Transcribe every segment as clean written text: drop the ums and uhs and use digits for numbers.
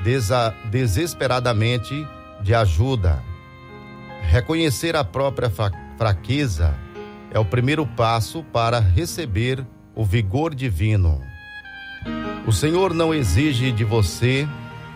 desesperadamente de ajuda. Reconhecer a própria fraqueza é o primeiro passo para receber o vigor divino. O Senhor não exige de você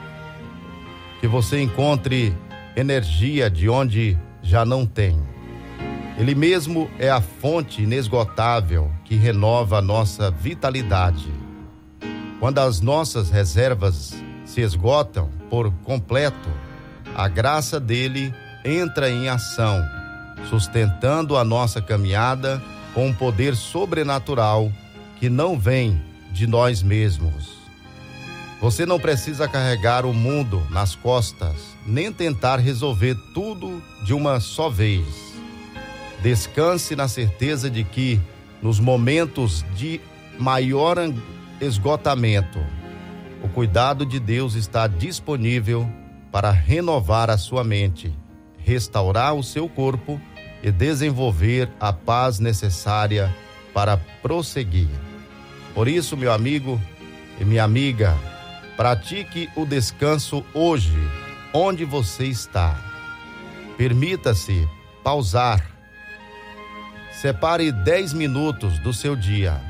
que você encontre energia de onde já não tem. Ele mesmo é a fonte inesgotável que renova a nossa vitalidade. Quando as nossas reservas se esgotam por completo, a graça dele entra em ação, sustentando a nossa caminhada com um poder sobrenatural que não vem de nós mesmos. Você não precisa carregar o mundo nas costas, nem tentar resolver tudo de uma só vez. Descanse na certeza de que, nos momentos de maior esgotamento, o cuidado de Deus está disponível para renovar a sua mente, restaurar o seu corpo e desenvolver a paz necessária para prosseguir. Por isso, meu amigo e minha amiga, pratique o descanso hoje, onde você está. Permita-se pausar. Separe 10 minutos do seu dia,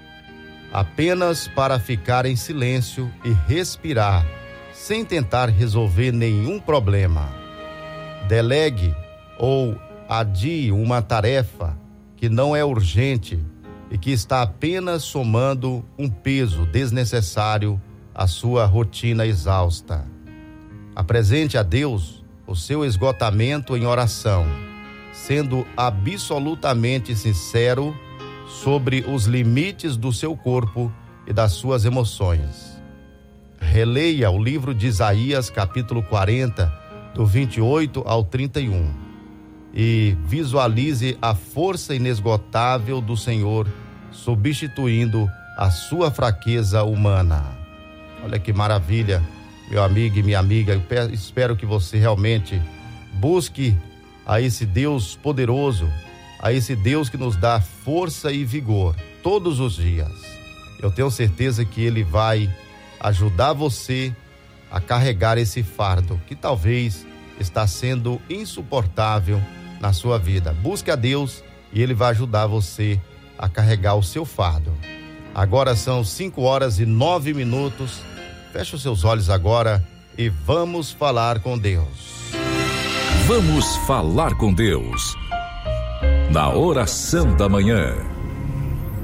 apenas para ficar em silêncio e respirar, sem tentar resolver nenhum problema. Delegue ou adie uma tarefa que não é urgente e que está apenas somando um peso desnecessário à sua rotina exausta. Apresente a Deus o seu esgotamento em oração, sendo absolutamente sincero sobre os limites do seu corpo e das suas emoções. Releia o livro de Isaías, capítulo 40, do 28 ao 31, e visualize a força inesgotável do Senhor substituindo a sua fraqueza humana. Olha que maravilha, meu amigo e minha amiga. Eu espero que você realmente busque a esse Deus poderoso, a esse Deus que nos dá força e vigor todos os dias. Eu tenho certeza que Ele vai ajudar você a carregar esse fardo que talvez está sendo insuportável na sua vida. Busque a Deus e Ele vai ajudar você a carregar o seu fardo. Agora são 5h09. Feche os seus olhos agora e vamos falar com Deus. Vamos falar com Deus. Na oração da manhã.